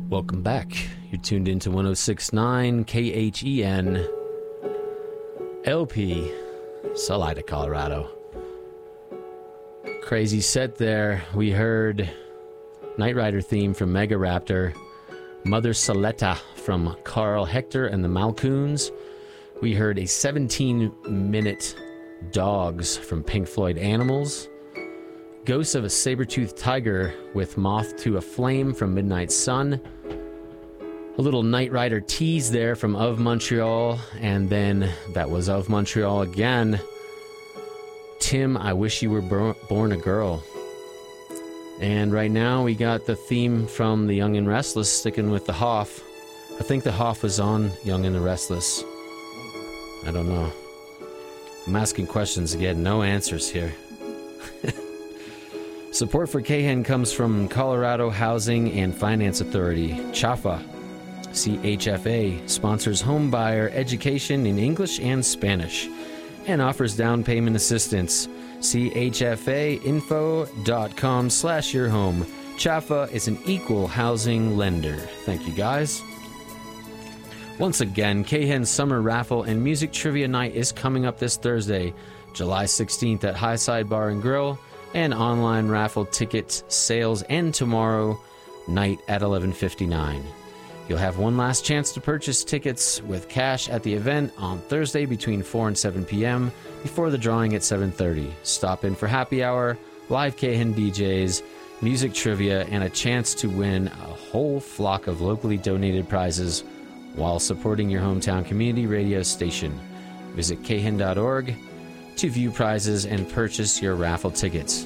Welcome back. You're tuned into 106.9 KHEN LP, Salida, Colorado. Crazy set there. We heard Knight Rider theme from Mega Raptor, Mother Saletta from Carl Hector and the Malcoons. We heard a 17-minute Dogs from Pink Floyd Animals, Ghosts of a Saber-Toothed Tiger with Moth to a Flame from Midnight Sun, a little Knight Rider tease there from Of Montreal, and then that was Of Montreal again. Tim, I Wish You Were Born a Girl. And right now we got the theme from The Young and Restless, sticking with the Hoff. I think the Hoff was on Young and the Restless. I don't know. I'm asking questions again, no answers here. Support for KHEN comes from Colorado Housing and Finance Authority, CHAFA. CHFA sponsors home buyer education in English and Spanish and offers down payment assistance. chfainfo.com/yourhome. CHAFA is an equal housing lender. Thank you, guys. Once again, KHEN's Summer Raffle and Music Trivia Night is coming up this Thursday, July 16th at Highside Bar and Grill, and online raffle ticket sales end tomorrow night at 11:59. You'll have one last chance to purchase tickets with cash at the event on Thursday between 4 and 7 p.m. before the drawing at 7:30. Stop in for happy hour, live KHEN DJs, music trivia, and a chance to win a whole flock of locally donated prizes while supporting your hometown community radio station. Visit khen.org to view prizes and purchase your raffle tickets.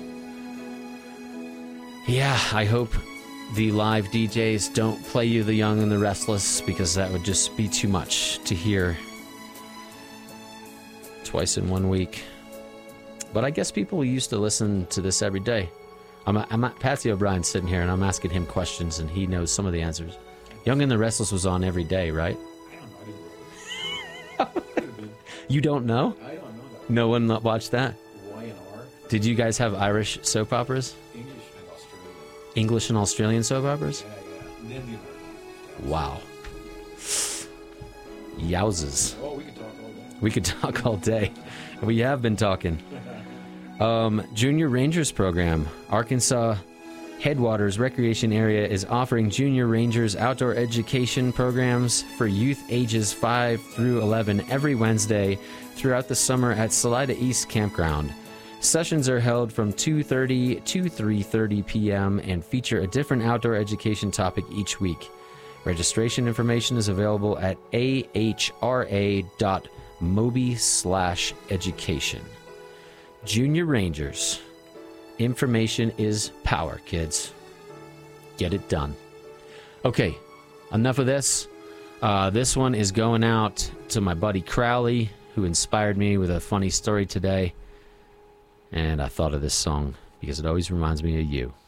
Yeah, I hope the live DJs don't play you The Young and the Restless, because that would just be too much to hear twice in 1 week. But I guess people used to listen to this every day. I'm at Patsy O'Brien sitting here, and I'm asking him questions, and he knows some of the answers. Young and the Restless was on every day, right? I don't know. You don't know? I don't know that. No one watched that? Y&R. Did you guys have Irish soap operas? English and Australian. English and Australian soap operas? Yeah. And Indian. Wow. Yowzes. Oh, we could talk all day. We could talk all day. We have been talking. Junior Rangers program. Arkansas Headwaters Recreation Area is offering Junior Rangers outdoor education programs for youth ages 5 through 11 every Wednesday throughout the summer at Salida East Campground. Sessions are held from 2:30 to 3:30 p.m. and feature a different outdoor education topic each week. Registration information is available at ahra.mobi/education. Junior Rangers. Information is power, kids. Get it done. Okay, enough of this. This one is going out to my buddy Crowley, who inspired me with a funny story today. And I thought of this song because it always reminds me of you.